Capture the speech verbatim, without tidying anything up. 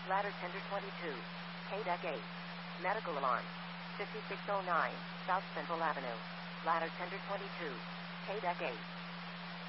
Ladder tender twenty-two. K-Deck eight. Medical alarm. fifty-six oh nine, South Central Avenue. Ladder tender twenty-two. K-Deck eight.